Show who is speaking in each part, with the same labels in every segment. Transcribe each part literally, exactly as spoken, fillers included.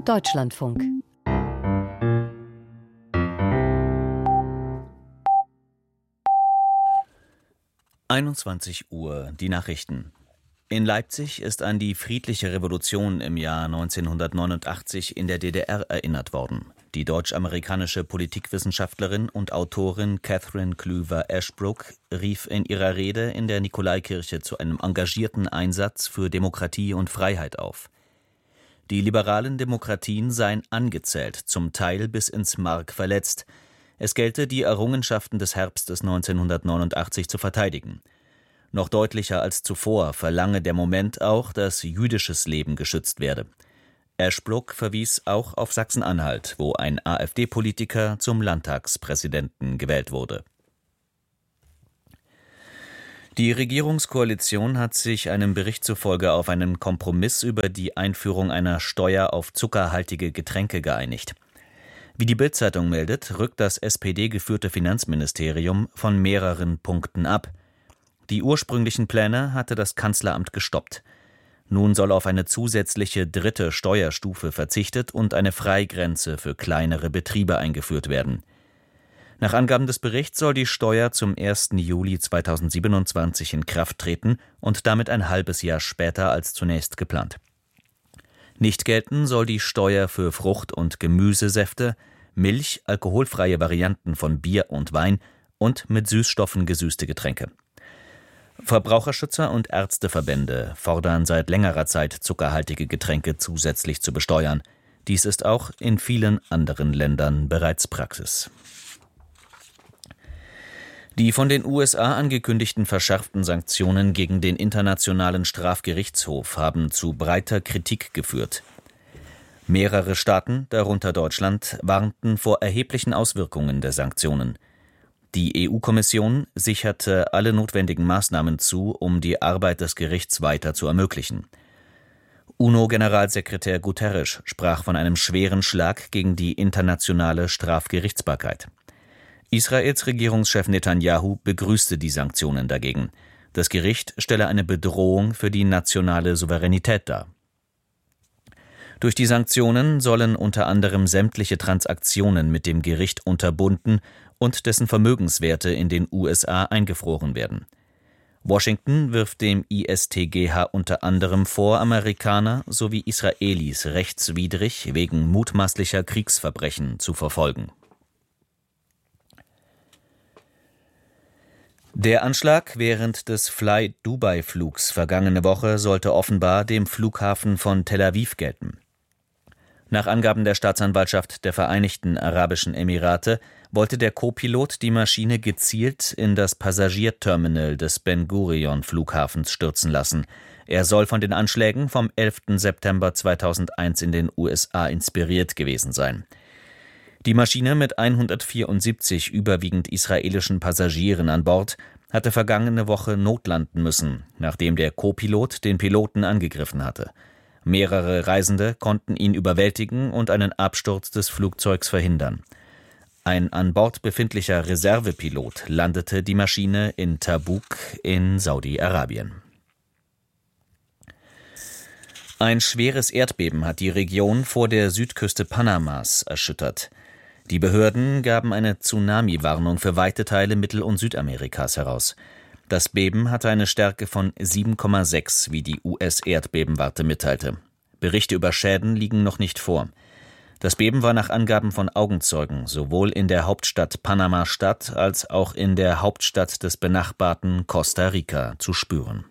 Speaker 1: Deutschlandfunk.
Speaker 2: einundzwanzig Uhr, die Nachrichten. In Leipzig ist an die friedliche Revolution im Jahr neunzehnhundertneunundachtzig in der D D R erinnert worden. Die deutsch-amerikanische Politikwissenschaftlerin und Autorin Catherine Cleaver-Ashbrook rief in ihrer Rede in der Nikolaikirche zu einem engagierten Einsatz für Demokratie und Freiheit auf. Die liberalen Demokratien seien angezählt, zum Teil bis ins Mark verletzt. Es gelte, die Errungenschaften des Herbstes neunzehnhundertneunundachtzig zu verteidigen. Noch deutlicher als zuvor verlange der Moment auch, dass jüdisches Leben geschützt werde. Ashbrook verwies auch auf Sachsen-Anhalt, wo ein AfD-Politiker zum Landtagspräsidenten gewählt wurde. Die Regierungskoalition hat sich einem Bericht zufolge auf einen Kompromiss über die Einführung einer Steuer auf zuckerhaltige Getränke geeinigt. Wie die Bild-Zeitung meldet, rückt das S P D-geführte Finanzministerium von mehreren Punkten ab. Die ursprünglichen Pläne hatte das Kanzleramt gestoppt. Nun soll auf eine zusätzliche dritte Steuerstufe verzichtet und eine Freigrenze für kleinere Betriebe eingeführt werden. Nach Angaben des Berichts soll die Steuer zum ersten Juli zweitausendsiebenundzwanzig in Kraft treten und damit ein halbes Jahr später als zunächst geplant. Nicht gelten soll die Steuer für Frucht- und Gemüsesäfte, Milch, alkoholfreie Varianten von Bier und Wein und mit Süßstoffen gesüßte Getränke. Verbraucherschützer und Ärzteverbände fordern seit längerer Zeit, zuckerhaltige Getränke zusätzlich zu besteuern. Dies ist auch in vielen anderen Ländern bereits Praxis. Die von den U S A angekündigten verschärften Sanktionen gegen den Internationalen Strafgerichtshof haben zu breiter Kritik geführt. Mehrere Staaten, darunter Deutschland, warnten vor erheblichen Auswirkungen der Sanktionen. Die E U-Kommission sicherte alle notwendigen Maßnahmen zu, um die Arbeit des Gerichts weiter zu ermöglichen. UNO-Generalsekretär Guterres sprach von einem schweren Schlag gegen die internationale Strafgerichtsbarkeit. Israels Regierungschef Netanyahu begrüßte die Sanktionen dagegen. Das Gericht stelle eine Bedrohung für die nationale Souveränität dar. Durch die Sanktionen sollen unter anderem sämtliche Transaktionen mit dem Gericht unterbunden und dessen Vermögenswerte in den U S A eingefroren werden. Washington wirft dem I S T G H unter anderem vor, Amerikaner sowie Israelis rechtswidrig wegen mutmaßlicher Kriegsverbrechen zu verfolgen. Der Anschlag während des Fly-Dubai-Flugs vergangene Woche sollte offenbar dem Flughafen von Tel Aviv gelten. Nach Angaben der Staatsanwaltschaft der Vereinigten Arabischen Emirate wollte der Co-Pilot die Maschine gezielt in das Passagierterminal des Ben-Gurion-Flughafens stürzen lassen. Er soll von den Anschlägen vom elften September zweitausendeins in den U S A inspiriert gewesen sein. Die Maschine mit hundertvierundsiebzig überwiegend israelischen Passagieren an Bord hatte vergangene Woche notlanden müssen, nachdem der Co-Pilot den Piloten angegriffen hatte. Mehrere Reisende konnten ihn überwältigen und einen Absturz des Flugzeugs verhindern. Ein an Bord befindlicher Reservepilot landete die Maschine in Tabuk in Saudi-Arabien. Ein schweres Erdbeben hat die Region vor der Südküste Panamas erschüttert. Die Behörden gaben eine Tsunami-Warnung für weite Teile Mittel- und Südamerikas heraus. Das Beben hatte eine Stärke von sieben Komma sechs, wie die U S-Erdbebenwarte mitteilte. Berichte über Schäden liegen noch nicht vor. Das Beben war nach Angaben von Augenzeugen sowohl in der Hauptstadt Panama-Stadt als auch in der Hauptstadt des benachbarten Costa Rica zu spüren.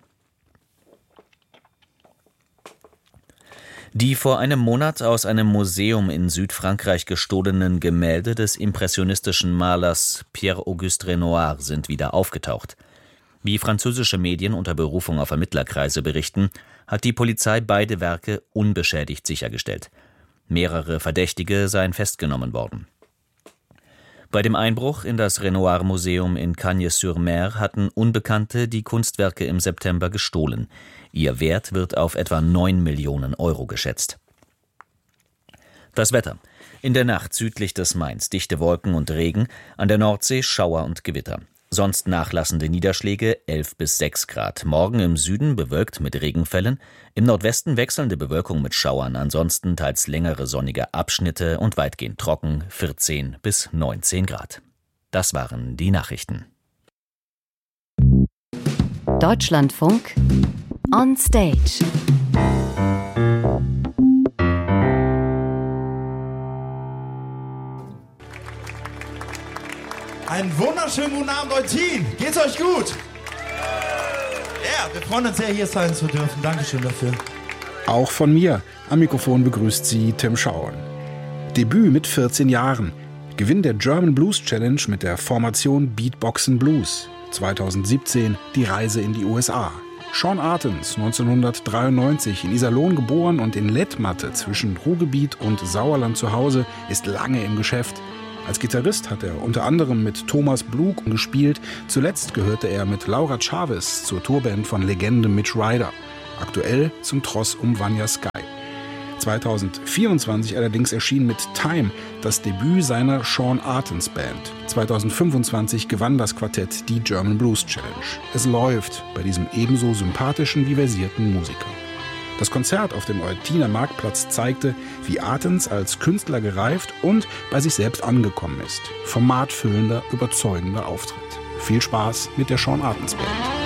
Speaker 2: Die vor einem Monat aus einem Museum in Südfrankreich gestohlenen Gemälde des impressionistischen Malers Pierre-Auguste Renoir sind wieder aufgetaucht. Wie französische Medien unter Berufung auf Ermittlerkreise berichten, hat die Polizei beide Werke unbeschädigt sichergestellt. Mehrere Verdächtige seien festgenommen worden. Bei dem Einbruch in das Renoir-Museum in Cagnes-sur-Mer hatten Unbekannte die Kunstwerke im September gestohlen. Ihr Wert wird auf etwa neun Millionen Euro geschätzt. Das Wetter. In der Nacht südlich des Mains dichte Wolken und Regen, an der Nordsee Schauer und Gewitter. Sonst nachlassende Niederschläge elf bis sechs Grad. Morgen im Süden bewölkt mit Regenfällen, im Nordwesten wechselnde Bewölkung mit Schauern, ansonsten teils längere sonnige Abschnitte und weitgehend trocken, vierzehn bis neunzehn Grad. Das waren die Nachrichten.
Speaker 1: Deutschlandfunk on Stage.
Speaker 3: Einen wunderschönen guten Abend, Eutin. Geht's euch gut? Ja, wir freuen uns sehr, hier sein zu dürfen. Dankeschön dafür.
Speaker 4: Auch von mir. Am Mikrofon begrüßt Sie Tim Schauern. Debüt mit vierzehn Jahren. Gewinn der German Blues Challenge mit der Formation Beatboxen Blues. zweitausendsiebzehn die Reise in die U S A. Sean Artens, neunzehnhundertdreiundneunzig in Iserlohn geboren und in Lettmatte zwischen Ruhrgebiet und Sauerland zu Hause, ist lange im Geschäft. Als Gitarrist hat er unter anderem mit Thomas Blug gespielt. Zuletzt gehörte er mit Laura Chavez zur Tourband von Legende Mitch Ryder. Aktuell zum Tross um Vanya Sky. zweitausendvierundzwanzig allerdings erschien mit Time das Debüt seiner Sean Artens Band. zweitausendfünfundzwanzig gewann das Quartett die German Blues Challenge. Es läuft bei diesem ebenso sympathischen wie versierten Musiker. Das Konzert auf dem Eutiner Marktplatz zeigte, wie Artens als Künstler gereift und bei sich selbst angekommen ist. Formatfüllender, überzeugender Auftritt. Viel Spaß mit der Sean Artens Band.